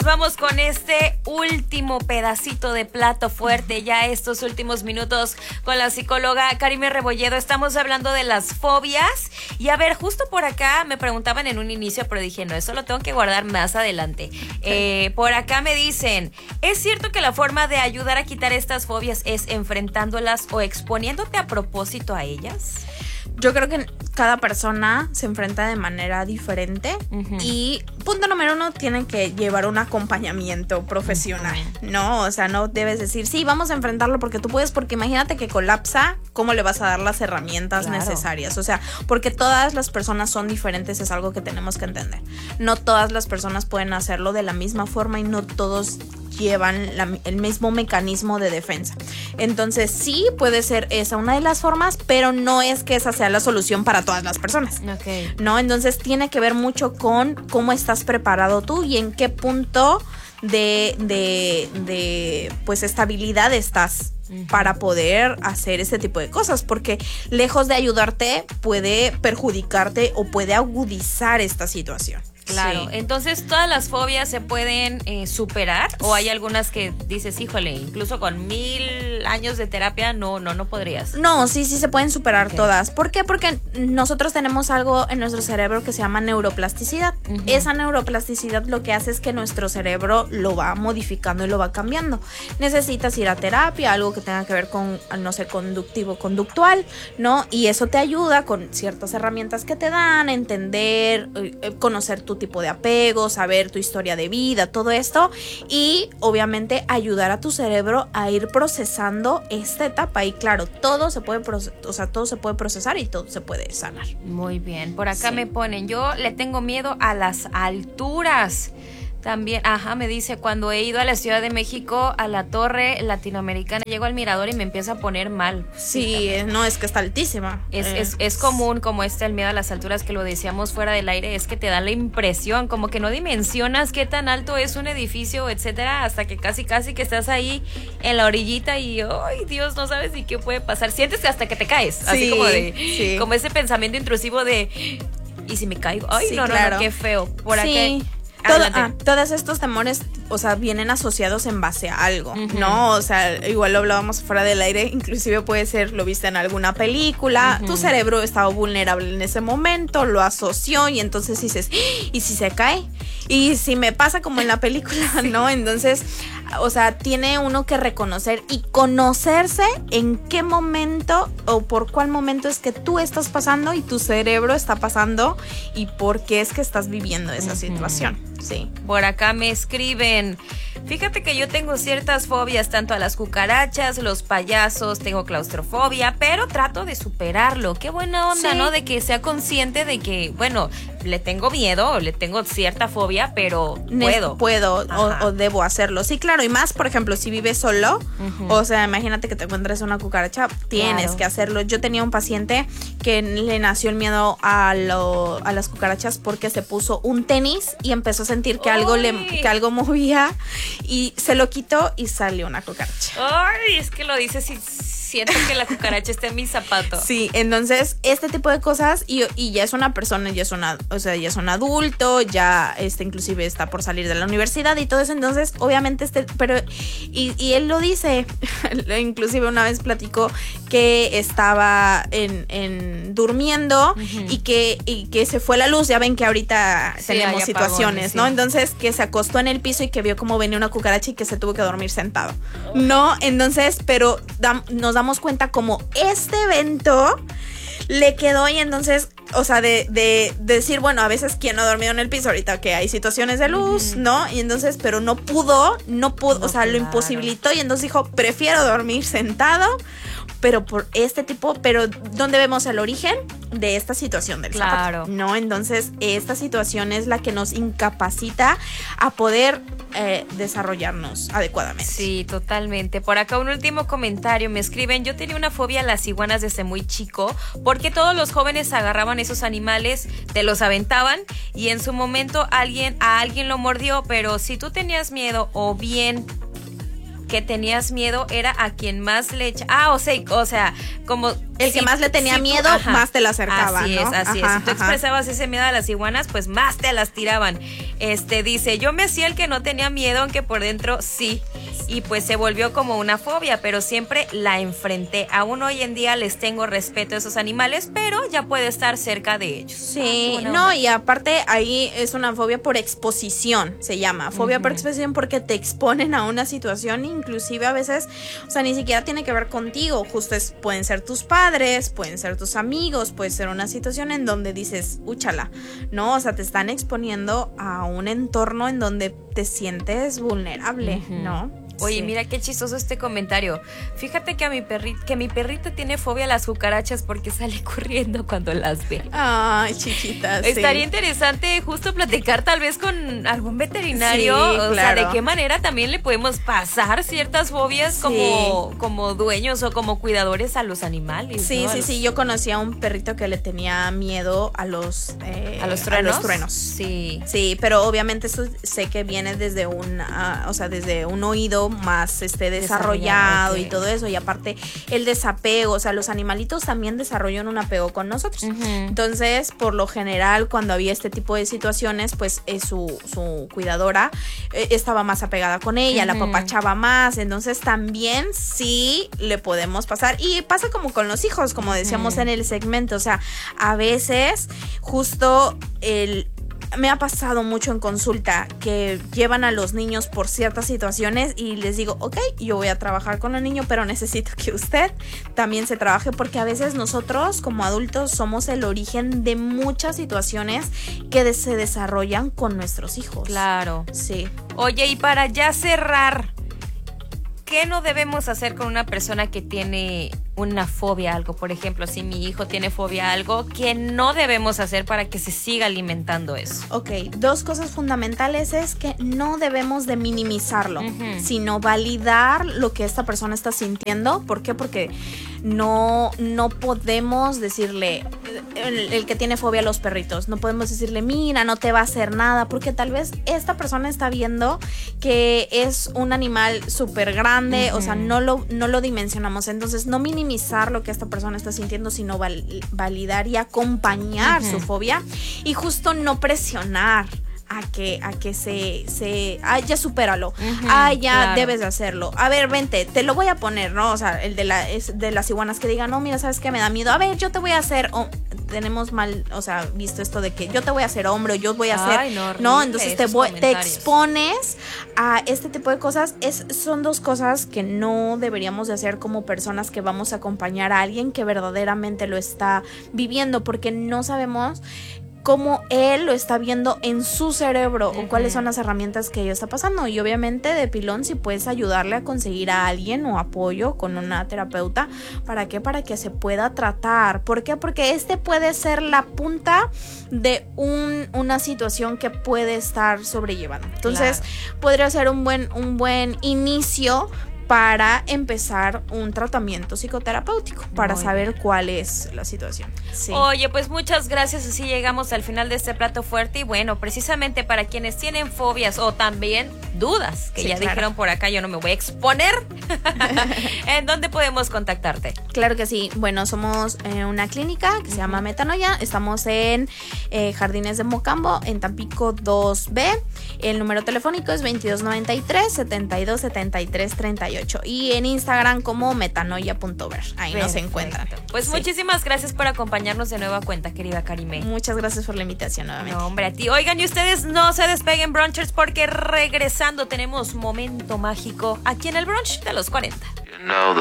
vamos con este último pedacito de plato fuerte, ya estos últimos minutos con la psicóloga Karime Rebolledo. Estamos hablando de las fobias y a ver, justo por acá me preguntaban en un inicio, pero dije, no, eso lo tengo que guardar más adelante. Por acá me dicen, ¿es cierto que la forma de ayudar a quitar estas fobias es enfrentándolas o exponiéndote a propósito a ellas? Yo creo que cada persona se enfrenta de manera diferente y punto número 1, tienen que llevar un acompañamiento profesional, ¿no? O sea, no debes decir, sí, vamos a enfrentarlo porque tú puedes, porque imagínate que colapsa, ¿cómo le vas a dar las herramientas necesarias? O sea, porque todas las personas son diferentes, es algo que tenemos que entender. No todas las personas pueden hacerlo de la misma forma y no todos llevan el mismo mecanismo de defensa. Entonces sí puede ser esa una de las formas, pero no es que esa sea la solución para todas las personas. ¿No? Entonces tiene que ver mucho con cómo estás preparado tú y en qué punto de pues estabilidad estás para poder hacer este tipo de cosas, porque lejos de ayudarte puede perjudicarte o puede agudizar esta situación. Claro, sí. Entonces todas las fobias se pueden superar, o hay algunas que dices, híjole, incluso con 1000 años de terapia no podrías. No, sí se pueden superar todas. ¿Por qué? Porque nosotros tenemos algo en nuestro cerebro que se llama neuroplasticidad. Esa neuroplasticidad lo que hace es que nuestro cerebro lo va modificando y lo va cambiando. Necesitas ir a terapia, algo que tenga que ver con, no sé, conductivo-conductual, ¿no? Y eso te ayuda con ciertas herramientas que te dan, entender, conocer tu tipo de apego, saber tu historia de vida, todo esto, y obviamente ayudar a tu cerebro a ir procesando esta etapa. Y claro, todo se puede procesar y todo se puede sanar. Muy bien, por acá me ponen, yo le tengo miedo a las alturas. También, me dice, cuando he ido a la Ciudad de México, a la Torre Latinoamericana, llego al mirador y me empieza a poner mal. Sí, no, es que está altísima. Es común como el miedo a las alturas, que lo decíamos fuera del aire, es que te da la impresión, como que no dimensionas qué tan alto es un edificio, etcétera, hasta que casi que estás ahí en la orillita y, ¡ay, Dios, no sabes ni qué puede pasar! Sientes que hasta que te caes, así como como ese pensamiento intrusivo de, ¿y si me caigo? ¡Ay, no, qué feo! Por aquí. Todos estos temores, o sea, vienen asociados en base a algo, ¿no? O sea, igual lo hablábamos fuera del aire, inclusive puede ser, lo viste en alguna película, tu cerebro estaba vulnerable en ese momento, lo asoció y entonces dices, ¿y si se cae? ¿Y si me pasa como en la película? ¿No? Entonces, o sea, tiene uno que reconocer y conocerse en qué momento o por cuál momento es que tú estás pasando y tu cerebro está pasando y por qué es que estás viviendo esa situación. Sí. Por acá me escriben, fíjate que yo tengo ciertas fobias, tanto a las cucarachas, los payasos, tengo claustrofobia, pero trato de superarlo. Qué buena onda, ¿no? De que sea consciente de que, bueno, le tengo miedo, le tengo cierta fobia, pero puedo o debo hacerlo. Sí, claro, y más, por ejemplo, si vives solo, o sea, imagínate que te encuentres una cucaracha, tienes que hacerlo. Yo tenía un paciente que le nació el miedo a las cucarachas porque se puso un tenis y empezó a sentir que algo movía y se lo quitó y salió una cucaracha. Ay, es que lo dices y siento que la cucaracha está en mi zapato. Sí, entonces este tipo de cosas y ya es una persona, ya es un adulto, ya inclusive está por salir de la universidad y todo eso, entonces obviamente pero y él lo dice, inclusive una vez platicó que estaba durmiendo y que se fue la luz, ya ven que ahorita tenemos situaciones, ¿no? Entonces que se acostó en el piso y que vio cómo venía una cucaracha y que se tuvo que dormir sentado, ¿no? Entonces, pero nos damos cuenta como este evento le quedó y entonces, o sea, de decir, bueno, a veces quién no ha dormido en el piso ahorita que hay situaciones de luz, ¿no? Y entonces, pero no pudo, o sea, lo imposibilitó y entonces dijo, prefiero dormir sentado, pero por este tipo, pero ¿dónde vemos el origen de esta situación del zapato? ¿No? Entonces, esta situación es la que nos incapacita a poder desarrollarnos adecuadamente. Sí, totalmente. Por acá un último comentario, me escriben, yo tenía una fobia a las iguanas desde muy chico, porque todos los jóvenes agarraban esos animales, te los aventaban y en su momento a alguien lo mordió, pero si tú tenías miedo o bien que tenías miedo era a quien más le o sea, como el que más le tenía miedo, más te la acercaba, así ¿no? Así es. Si tú expresabas ese miedo a las iguanas, pues más te las tiraban. Dice, yo me hacía el que no tenía miedo, aunque por dentro sí. Y pues se volvió como una fobia, pero siempre la enfrenté. Aún hoy en día les tengo respeto a esos animales, pero ya puedo estar cerca de ellos. Sí, no, y aparte ahí es una fobia por exposición, se llama. Fobia por exposición porque te exponen a una situación, inclusive a veces, o sea, ni siquiera tiene que ver contigo. Justo pueden ser tus padres, pueden ser tus amigos, puede ser una situación en donde dices, úchala, ¿no? O sea, te están exponiendo a un entorno en donde te sientes vulnerable, ¿no? Oye, mira qué chistoso este comentario. Fíjate que mi perrita tiene fobia a las cucarachas porque sale corriendo cuando las ve. Ay, chiquita. Estaría interesante justo platicar tal vez con algún veterinario, o sea, de qué manera también le podemos pasar ciertas fobias como dueños o como cuidadores a los animales. Sí, ¿no? sí, yo conocí a un perrito que le tenía miedo a los truenos. Sí. Sí, pero obviamente eso sé que viene desde desde un oído más desarrollado, okay. Y todo eso, y aparte el desapego, o sea, los animalitos también desarrollan un apego con nosotros. Entonces, por lo general, cuando había este tipo de situaciones, pues su cuidadora estaba más apegada con ella, la apapachaba más, entonces también sí le podemos pasar, y pasa como con los hijos, como decíamos en el segmento, o sea, a veces justo me ha pasado mucho en consulta que llevan a los niños por ciertas situaciones y les digo, ok, yo voy a trabajar con el niño, pero necesito que usted también se trabaje, porque a veces nosotros como adultos somos el origen de muchas situaciones que se desarrollan con nuestros hijos. Claro. Sí. Oye, y para ya cerrar, ¿qué no debemos hacer con una persona que tiene una fobia a algo? Por ejemplo, si mi hijo tiene fobia a algo, ¿qué no debemos hacer para que se siga alimentando eso? Ok, 2 cosas fundamentales es que no debemos de minimizarlo, sino validar lo que esta persona está sintiendo. ¿Por qué? Porque no podemos decirle, el que tiene fobia a los perritos, no podemos decirle, mira, no te va a hacer nada, porque tal vez esta persona está viendo que es un animal súper grande, o sea, no lo dimensionamos, entonces no minimizar lo que esta persona está sintiendo, sino validar y acompañar su fobia, y justo no presionar a que ya supéralo, ya debes de hacerlo, a ver, vente, te lo voy a poner, ¿no? O sea, el de las iguanas que digan, no, mira, ¿sabes qué? Me da miedo, a ver, yo te voy a hacer, tenemos mal, o sea, visto esto de que yo te voy a hacer hombre, o yo voy a hacer, no, entonces te expones a este tipo de cosas. Son 2 cosas que no deberíamos de hacer como personas que vamos a acompañar a alguien que verdaderamente lo está viviendo, porque no sabemos cómo él lo está viendo en su cerebro, o cuáles son las herramientas que ella está pasando. Y obviamente de pilón, si puedes ayudarle a conseguir a alguien o apoyo con una terapeuta, ¿para qué? Para que se pueda tratar. ¿Por qué? Porque puede ser la punta de una situación que puede estar sobrellevando. Entonces, podría ser un buen inicio para empezar un tratamiento psicoterapéutico, para saber cuál es la situación. Sí. Oye, pues muchas gracias, así llegamos al final de este plato fuerte. Y bueno, precisamente para quienes tienen fobias o también dudas, que dijeron por acá, yo no me voy a exponer, ¿en dónde podemos contactarte? Claro que sí, bueno, somos una clínica que se llama Metanoia, estamos en Jardines de Mocambo, en Tampico 2B, el número telefónico es 2293-727338, y en Instagram como metanoia.ver, ahí nos encuentran. Pues muchísimas gracias por acompañarnos de nueva cuenta, querida Karime. Muchas gracias por la invitación nuevamente. No, hombre, a ti. Oigan, y ustedes no se despeguen, brunchers, porque regresando tenemos momento mágico aquí en el brunch de los 40.